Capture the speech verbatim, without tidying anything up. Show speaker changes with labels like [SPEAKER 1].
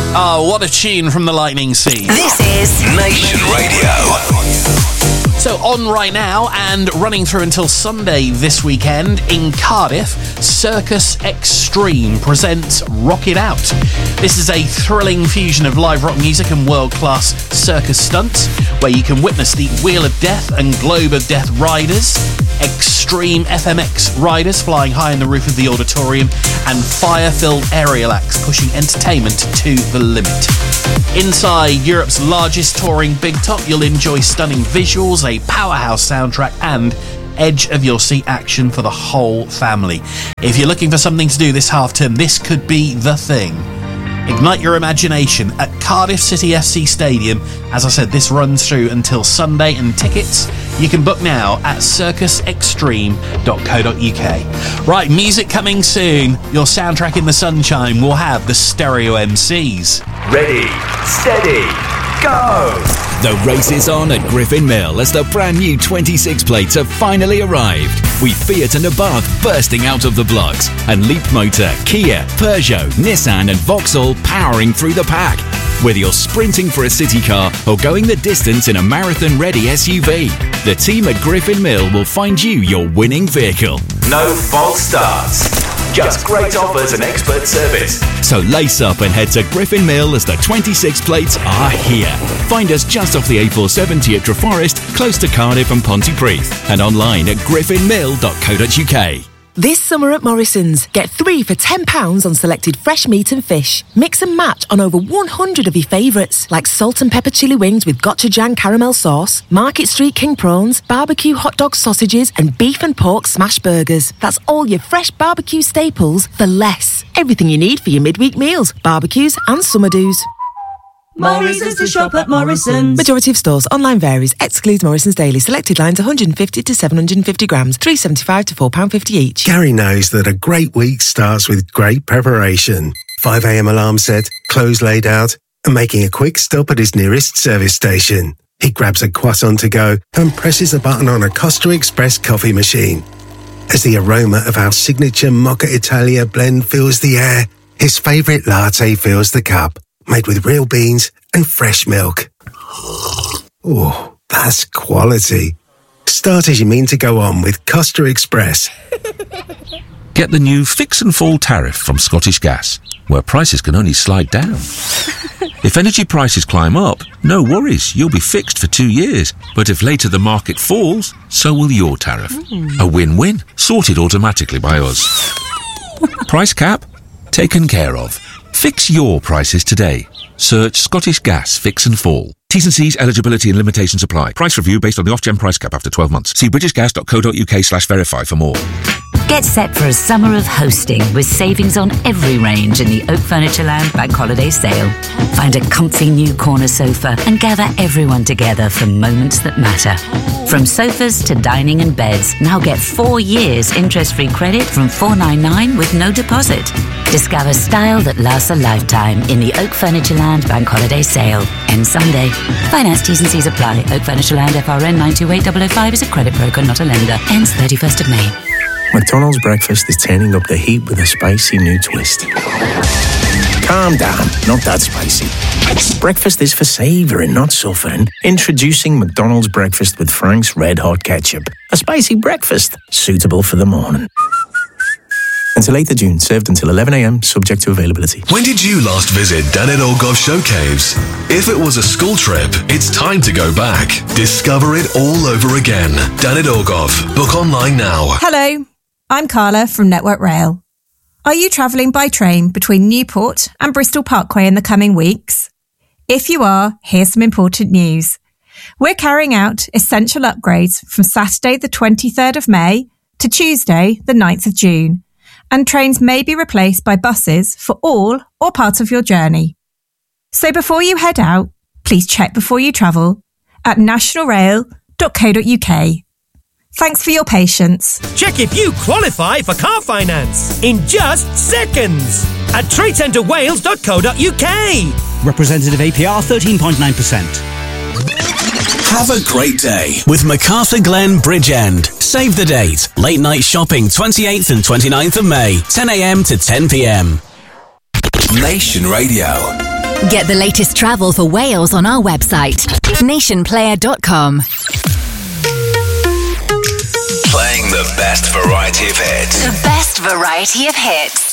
[SPEAKER 1] Oh, what a tune from the Lightning Seed.
[SPEAKER 2] This is
[SPEAKER 3] Nation Radio.
[SPEAKER 1] So on right now and running through until Sunday this weekend in Cardiff, Circus Extreme presents Rock It Out. This is a thrilling fusion of live rock music and world-class circus stunts where you can witness the Wheel of Death and Globe of Death riders, extreme F M X riders flying high in the roof of the auditorium, and fire-filled aerial acts pushing entertainment to the limit. Inside Europe's largest touring big top, you'll enjoy stunning visuals, a powerhouse soundtrack, and edge-of-your-seat action for the whole family. If you're looking for something to do this half-term, this could be the thing. Ignite your imagination at Cardiff City F C Stadium. As I said, this runs through until Sunday, and tickets you can book now at circus extreme dot co dot uk. Right, music coming soon. Your soundtrack in the sunshine will have the Stereo M Cs.
[SPEAKER 3] Ready, steady, go!
[SPEAKER 4] The race is on at Griffin Mill as the brand new twenty-six plates have finally arrived, with Fiat and Abarth bursting out of the blocks, and Leapmotor, Kia, Peugeot, Nissan and Vauxhall powering through the pack. Whether you're sprinting for a city car or going the distance in a marathon-ready S U V, the team at Griffin Mill will find you your winning vehicle.
[SPEAKER 3] No false starts. Just great offers and expert service.
[SPEAKER 4] So lace up and head to Griffin Mill as the twenty-six plates are here. Find us just off the A four seventy at Treforest, close to Cardiff and Pontypridd, and online at griffin mill dot co dot uk.
[SPEAKER 5] This summer at Morrison's, get three for ten pounds on selected fresh meat and fish. Mix and match on over one hundred of your favourites, like salt and pepper chili wings with gochujang caramel sauce, Market Street king prawns, barbecue hot dog sausages and beef and pork smash burgers. That's all your fresh barbecue staples for less. Everything you need for your midweek meals, barbecues and summer do's.
[SPEAKER 6] Morrison's to shop at Morrison's.
[SPEAKER 5] Majority of stores. Online varies. Excludes Morrison's Daily. Selected lines one hundred fifty to seven hundred fifty grams. three pounds seventy-five to four pounds fifty each.
[SPEAKER 7] Gary knows that a great week starts with great preparation. five a.m. alarm set, clothes laid out, and making a quick stop at his nearest service station. He grabs a croissant to go and presses a button on a Costa Express coffee machine. As the aroma of our signature Mocha Italia blend fills the air, his favourite latte fills the cup. Made with real beans and fresh milk. Oh, that's quality. Start as you mean to go on with Costa Express.
[SPEAKER 8] Get the new Fix and Fall tariff from Scottish Gas, where prices can only slide down. If energy prices climb up, no worries, you'll be fixed for two years. But if later the market falls, so will your tariff. A win-win, sorted automatically by us. Price cap? Taken care of. Fix your prices today. Search Scottish Gas Fix and Fall. T's and C's, eligibility and limitations apply. Price review based on the off-gen price cap after twelve months. See british gas dot co dot uk slash verify for more.
[SPEAKER 2] Get set for a summer of hosting with savings on every range in the Oak Furniture Lounge Bank Holiday Sale. Find a comfy new corner sofa and gather everyone together for moments that matter. From sofas to dining and beds, now get four years interest-free credit from four ninety-nine with no deposit. Discover style that lasts a lifetime in the Oak Furniture Land Bank Holiday Sale. End Sunday. Finance T's and C's apply. Oak Furniture Land F R N nine two eight zero zero five is a credit broker, not a lender. Ends thirty-first of May.
[SPEAKER 9] McDonald's breakfast is turning up the heat with a spicy new twist. Calm down, not that spicy. Breakfast is for savouring, not suffering. Introducing McDonald's breakfast with Frank's Red Hot Ketchup. A spicy breakfast, suitable for the morning. Until eighth of June, served until eleven a.m, subject to availability.
[SPEAKER 10] When did you last visit Dannet Orgov Show Caves? If it was a school trip, it's time to go back. Discover it all over again. Dannet Orgov. Book online now.
[SPEAKER 11] Hello, I'm Carla from Network Rail. Are you travelling by train between Newport and Bristol Parkway in the coming weeks? If you are, here's some important news. We're carrying out essential upgrades from Saturday the twenty-third of May to Tuesday the ninth of June. And trains may be replaced by buses for all or part of your journey. So before you head out, please check before you travel at national rail dot co dot uk. Thanks for your patience.
[SPEAKER 12] Check if you qualify for car finance in just seconds at trade centre wales dot co dot uk.
[SPEAKER 13] Representative A P R thirteen point nine percent.
[SPEAKER 3] Have a great day with MacArthur Glen Bridgend. Save the date. Late night shopping twenty-eighth and twenty-ninth of May, ten a.m. to ten p.m. Nation Radio.
[SPEAKER 14] Get the latest travel for Wales on our website, nation player dot com.
[SPEAKER 3] Playing the best variety of hits.
[SPEAKER 14] The best variety of hits.